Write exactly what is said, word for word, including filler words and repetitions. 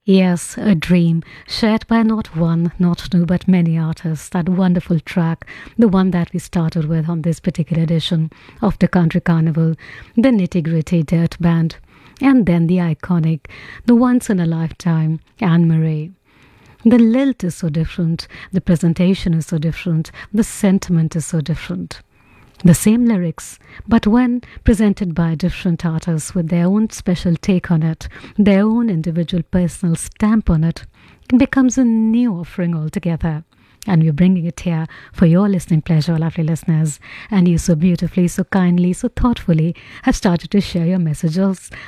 Yes, a dream shared by not one, not two, but many artists. That wonderful track, the one that we started with on this particular edition of the Country Carnival, the Nitty Gritty Dirt Band, and then the iconic, the once in a lifetime Anne Marie. The lilt is so different, the presentation is so different, the sentiment is so different. The same lyrics, but when presented by different artists with their own special take on it, their own individual personal stamp on it, it becomes a new offering altogether. And we're bringing it here for your listening pleasure, lovely listeners. And you so beautifully, so kindly, so thoughtfully have started to share your messages